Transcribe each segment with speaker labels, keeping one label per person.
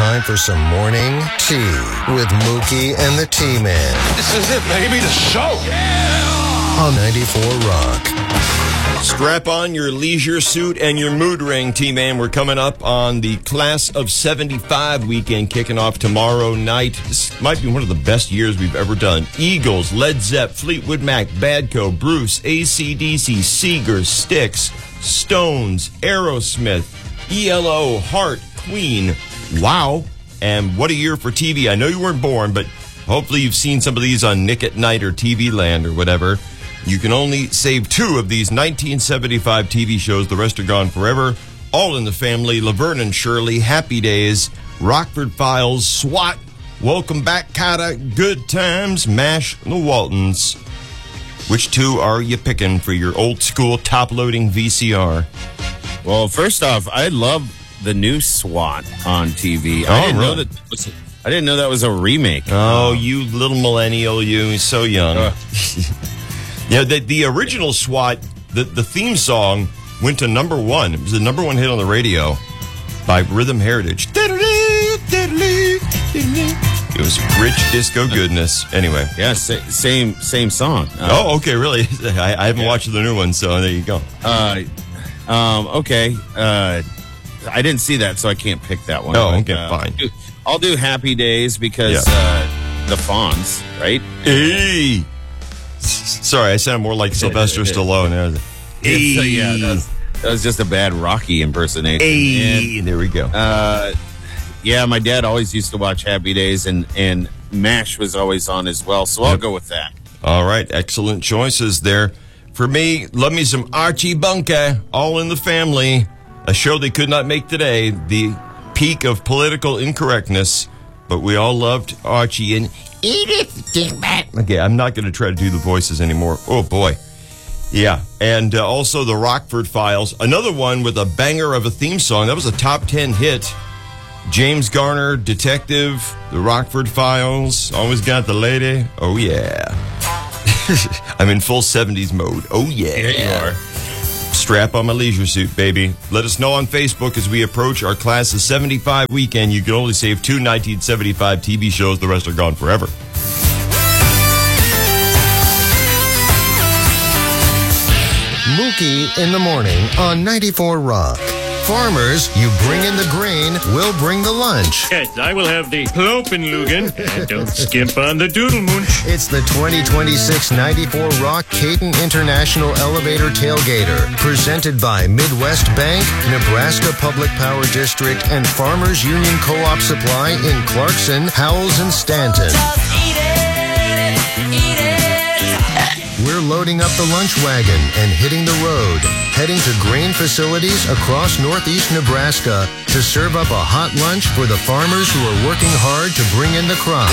Speaker 1: time for some morning tea with Mookie and the T-Man.
Speaker 2: This is it, baby, the show.
Speaker 1: On 94 Rock.
Speaker 3: Strap on your leisure suit and your mood ring, T-Man. We're coming up on the Class of 75 weekend, kicking off tomorrow night. This might be one of the best years we've ever done. Eagles, Led Zepp, Fleetwood Mac, Badco, Bruce, AC/DC, Seeger, Styx, Stones, Aerosmith, ELO, Heart, Queen. Wow. And what a year for TV. I know you weren't born, but hopefully you've seen some of these on Nick at Night or TV Land or whatever. You can only save 2 of these 1975 TV shows. The rest are gone forever. All in the Family, Laverne and Shirley, Happy Days, Rockford Files, SWAT, Welcome Back, Kotter, Good Times, MASH, and The Waltons. Which 2 are you picking for your old school top-loading VCR?
Speaker 4: Well, first off, I love the new SWAT on TV. I didn't know that was a remake.
Speaker 3: Oh, you little millennial, you so young. Yeah, the original SWAT, the theme song went to number 1. It was the number 1 hit on the radio by Rhythm Heritage. It was rich disco goodness. Anyway.
Speaker 4: Yeah, same song.
Speaker 3: Okay, really? I haven't watched the new one, so there you go.
Speaker 4: Okay. I didn't see that, so I can't pick that one.
Speaker 3: Oh, okay, fine.
Speaker 4: I'll do Happy Days because the Fonz, right?
Speaker 3: Hey! Sorry, I sound more like Sylvester Stallone.
Speaker 4: That was just a bad Rocky impersonation.
Speaker 3: Hey! There we go.
Speaker 4: Yeah, my dad always used to watch Happy Days, and MASH was always on as well, so I'll go with that.
Speaker 3: All right, excellent choices there. For me, love me some Archie Bunker, All in the Family, a show they could not make today, the peak of political incorrectness, but we all loved Archie and Edith Dingbat. Okay, I'm not going to try to do the voices anymore. Oh, boy. Yeah, and also the Rockford Files, another one with a banger of a theme song. That was a top 10 hit. James Garner, Detective, the Rockford Files, always got the lady. Oh, yeah. I'm in full 70s mode. Oh, yeah.
Speaker 4: There you are.
Speaker 3: Strap on my leisure suit, baby. Let us know on Facebook as we approach our Class of 75 weekend. You can only save 2 1975 TV shows. The rest are gone forever.
Speaker 1: Mookie in the morning on 94 Rock. Farmers, you bring in the grain, we'll bring the lunch.
Speaker 5: Yes, I will have the Plopenlugen, and don't skimp on the Doodlemunch.
Speaker 1: It's the 2026 94 Rock Caton International Elevator Tailgater, presented by Midwest Bank, Nebraska Public Power District, and Farmers Union Co-op Supply in Clarkson, Howells, and Stanton.
Speaker 6: Just eat it.
Speaker 1: We're loading up the lunch wagon and hitting the road, heading to grain facilities across northeast Nebraska to serve up a hot lunch for the farmers who are working hard to bring in the crop.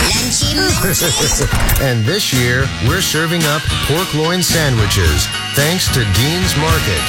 Speaker 1: And this year, we're serving up pork loin sandwiches, thanks to Dean's Market.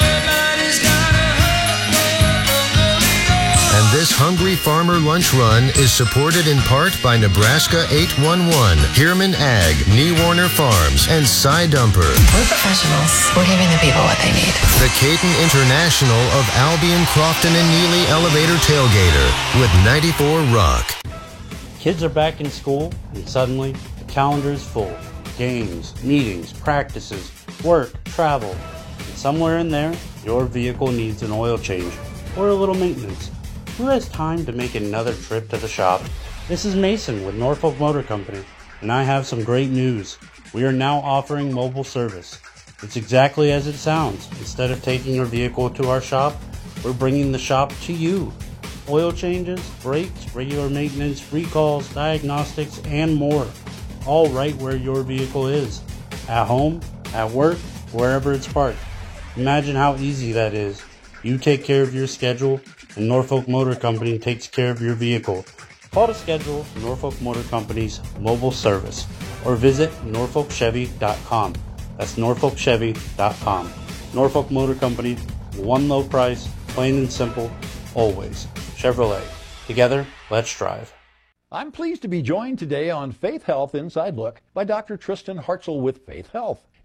Speaker 1: And this Hungry Farmer Lunch Run is supported in part by Nebraska 811, Heerman Ag, Nee Warner Farms, and Cy Dumper.
Speaker 7: We're professionals. We're giving the people what they need.
Speaker 1: The Caton International of Albion, Crofton, and Neely Elevator Tailgater with 94 Rock.
Speaker 8: Kids are back in school, and suddenly the calendar is full. Games, meetings, practices, work, travel. And somewhere in there, your vehicle needs an oil change or a little maintenance. Who has time to make another trip to the shop? This is Mason with Norfolk Motor Company, and I have some great news. We are now offering mobile service. It's exactly as it sounds. Instead of taking your vehicle to our shop, we're bringing the shop to you. Oil changes, brakes, regular maintenance, recalls, diagnostics, and more. All right where your vehicle is. At home, at work, wherever it's parked. Imagine how easy that is. You take care of your schedule, and Norfolk Motor Company takes care of your vehicle. Call to schedule Norfolk Motor Company's mobile service or visit norfolkchevy.com. That's norfolkchevy.com. Norfolk Motor Company, one low price, plain and simple, always. Chevrolet. Together, let's drive.
Speaker 9: I'm pleased to be joined today on Faith Health Inside Look by Dr. Tristan Hartzell with Faith Health.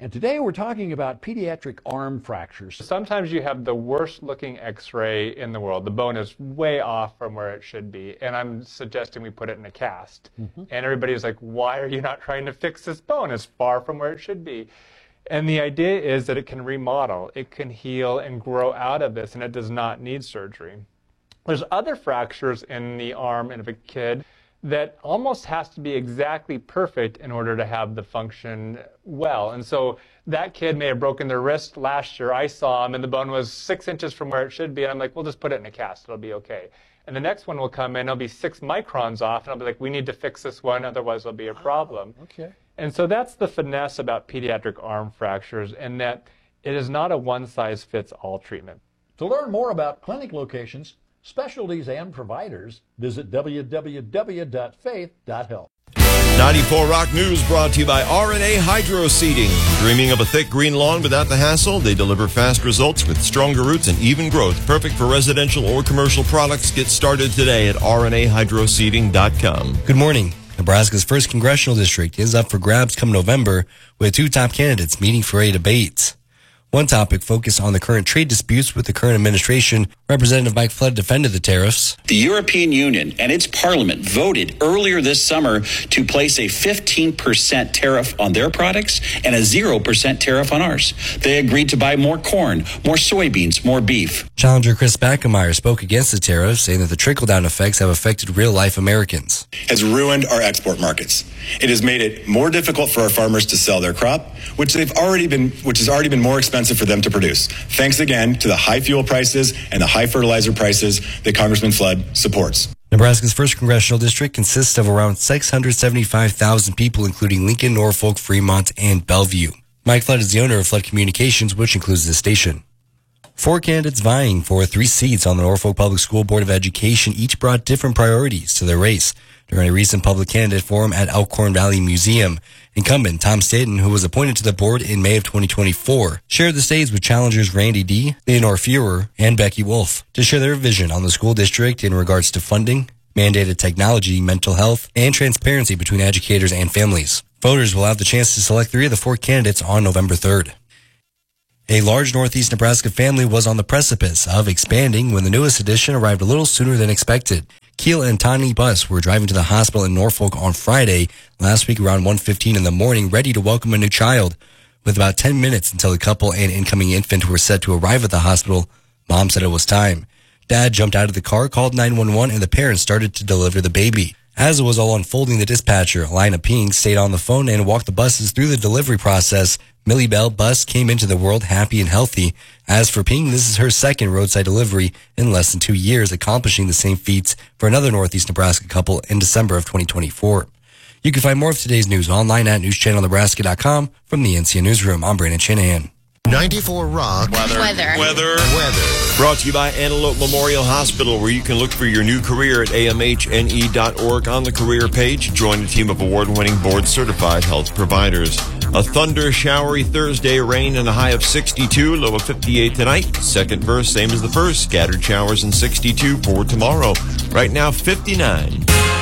Speaker 2: And today we're talking about pediatric arm fractures.
Speaker 6: Sometimes you have the worst looking x-ray in the world. The bone is way off from where it should be, and I'm suggesting we put it in a cast. And everybody's like, why are you not trying to fix this bone? It's far from where it should be. And the idea is that it can remodel, it can heal and grow out of this, and it does not need surgery. There's other fractures in the arm of a kid that almost has to be exactly perfect in order to have the function well. And so that kid may have broken their wrist last year. I saw him and the bone was 6 inches from where it should be. And I'm like, we'll just put it in a cast. It'll be okay. And the next one will come in. It'll be 6 microns off. And I'll be like, we need to fix this one. Otherwise, there'll be a problem.
Speaker 2: Okay.
Speaker 6: And so that's the finesse about pediatric arm fractures, in that it is not a one-size-fits-all treatment.
Speaker 2: To learn more about clinic locations, specialties, and providers, visit www.faith.health.
Speaker 3: 94 Rock News brought to you by RNA Hydro Seeding. Dreaming of a thick green lawn without the hassle? They deliver fast results with stronger roots and even growth. Perfect for residential or commercial products. Get started today at rnahydroseeding.com.
Speaker 9: Good morning. Nebraska's 1st congressional district is up for grabs come November, with 2 top candidates meeting for a debate. One topic focused on the current trade disputes with the current administration. Representative Mike Flood defended the tariffs.
Speaker 10: The European Union and its parliament voted earlier this summer to place a 15% tariff on their products and a 0% tariff on ours. They agreed to buy more corn, more soybeans, more beef.
Speaker 9: Challenger Chris Backemeyer spoke against the tariffs, saying that the trickle-down effects have affected real-life Americans.
Speaker 11: Has ruined our export markets. It has made it more difficult for our farmers to sell their crop, which has already been more expensive for them to produce. Thanks again to the high fuel prices and the high fertilizer prices that Congressman Flood supports.
Speaker 9: Nebraska's 1st congressional district consists of around 675,000 people, including Lincoln, Norfolk, Fremont, and Bellevue. Mike Flood is the owner of Flood Communications, which includes this station. 4 candidates vying for 3 seats on the Norfolk Public School Board of Education each brought different priorities to their race. During a recent public candidate forum at Elkhorn Valley Museum, incumbent Tom Staten, who was appointed to the board in May of 2024, shared the stage with challengers Randy D., Leonore Fuhrer, and Becky Wolf to share their vision on the school district in regards to funding, mandated technology, mental health, and transparency between educators and families. Voters will have the chance to select 3 of the 4 candidates on November 3rd. A large Northeast Nebraska family was on the precipice of expanding when the newest addition arrived a little sooner than expected. Keel and Tani Bus were driving to the hospital in Norfolk on Friday last week around 1:15 in the morning, ready to welcome a new child. With about 10 minutes until the couple and incoming infant were set to arrive at the hospital, Mom said it was time. Dad jumped out of the car, called 911, and the parents started to deliver the baby. As it was all unfolding, the dispatcher, Lina Ping, stayed on the phone and walked the buses through the delivery process. Millie Bell Bus came into the world happy and healthy. As for Ping, this is her 2nd roadside delivery in less than 2 years, accomplishing the same feats for another Northeast Nebraska couple in December of 2024. You can find more of today's news online at newschannelnebraska.com. From the NCN Newsroom, I'm Brandon Shanahan.
Speaker 1: 94 Rock.
Speaker 3: Weather. Brought to you by Antelope Memorial Hospital, where you can look for your new career at amhne.org. On the career page, join a team of award-winning board-certified health providers. A thunder, showery Thursday, rain and a high of 62, low of 58 tonight. Second verse, same as the first. Scattered showers and 62 for tomorrow. Right now, 59.